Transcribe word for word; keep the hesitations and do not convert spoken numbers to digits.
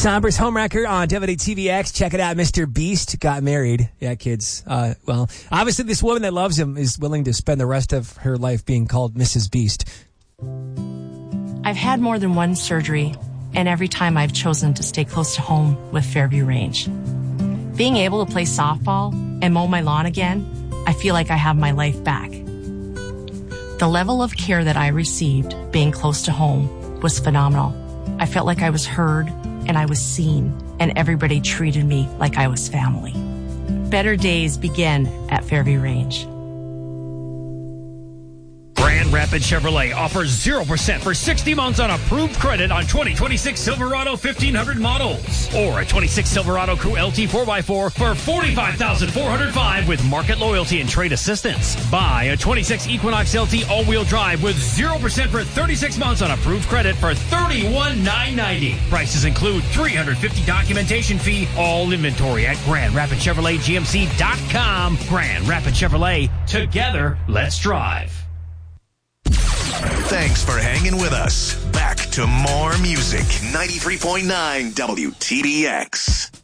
Somber's Homewrecker on W T V X. Check it out. Mister Beast got married. Yeah, kids. Uh, well, obviously this woman that loves him is willing to spend the rest of her life being called Missus Beast. I've had more than one surgery, and every time I've chosen to stay close to home with Fairview Range. Being able to play softball and mow my lawn again, I feel like I have my life back. The level of care that I received being close to home was phenomenal. I felt like I was heard and I was seen, and everybody treated me like I was family. Better days begin at Fairview Range. Grand Rapids Chevrolet offers zero percent for sixty months on approved credit on twenty twenty-six Silverado fifteen hundred models. Or a twenty-six Silverado Crew L T four by four for forty-five thousand four hundred five dollars with market loyalty and trade assistance. Buy a twenty-six Equinox L T all-wheel drive with zero percent for thirty-six months on approved credit for thirty-one thousand nine hundred ninety dollars. Prices include three hundred fifty dollars documentation fee. All inventory at Grand Rapids Chevrolet G M C dot com. Grand Rapids Chevrolet. Together, let's drive. Thanks for hanging with us. Back to more music. ninety-three point nine W T B X.